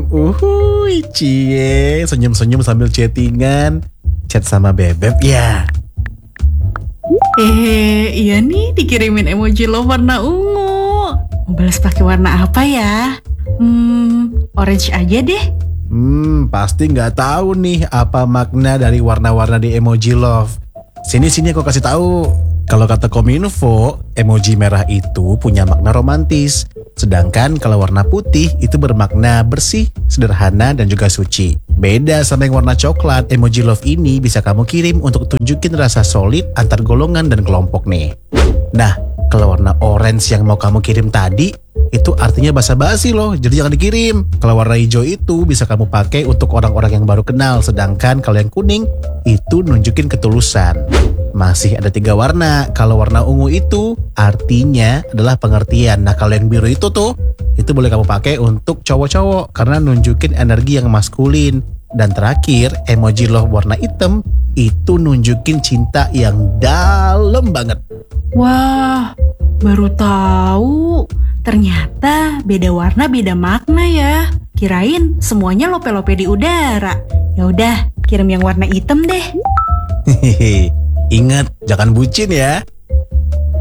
Cie, senyum-senyum sambil chattingan. Chat sama bebek ya. Iya nih dikirimin emoji love warna ungu. Mau balas pakai warna apa ya? Orange aja deh. Pasti nggak tahu nih apa makna dari warna-warna di emoji love. Sini aku kasih tahu. Kalau kata Kominfo, emoji merah itu punya makna romantis. Sedangkan kalau warna putih itu bermakna bersih, sederhana, dan juga suci. Beda sama yang warna coklat, emoji love ini bisa kamu kirim untuk tunjukin rasa solid antar golongan dan kelompok nih. Nah, kalau warna orange yang mau kamu kirim tadi, itu artinya basa-basi loh, jadi jangan dikirim. Kalau warna hijau itu bisa kamu pakai untuk orang-orang yang baru kenal, sedangkan kalau yang kuning itu nunjukin ketulusan. Masih ada 3 warna. Kalau warna ungu itu artinya adalah pengertian. Nah kalau yang biru itu boleh kamu pakai untuk cowok-cowok karena nunjukin energi yang maskulin. Dan terakhir, emoji love warna hitam itu nunjukin cinta yang dalam banget. Wah, baru tahu. Ternyata beda warna beda makna ya. Kirain semuanya lope-lope di udara. Ya udah, kirim yang warna hitam deh. Hehehe. Ingat, jangan bucin ya.